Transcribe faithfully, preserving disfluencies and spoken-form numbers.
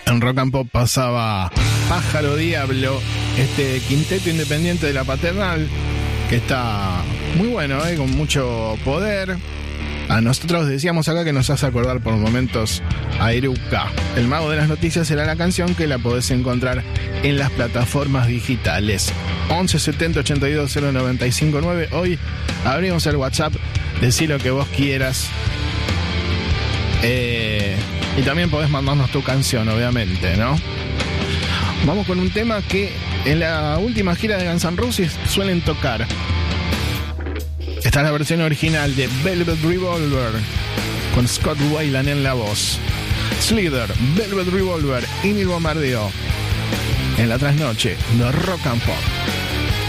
En Rock and Pop pasaba Pájaro Diablo, este quinteto independiente de la Paternal, que está muy bueno, ¿eh? Con mucho poder. A nosotros decíamos acá que nos hace acordar por momentos a Eruca. El mago de las noticias será la canción, que la podés encontrar en las plataformas digitales. once setenta ochenta y dos cero noventa y cinco nueve. Hoy abrimos el WhatsApp, decí lo que vos quieras. Eh, y también podés mandarnos tu canción, obviamente, ¿no? Vamos con un tema que en la última gira de Guns N' Roses suelen tocar. Esta es la versión original de Velvet Revolver, con Scott Weiland en la voz. Slither, Velvet Revolver y Neil Bombardeo en la trasnoche de Rock and Pop.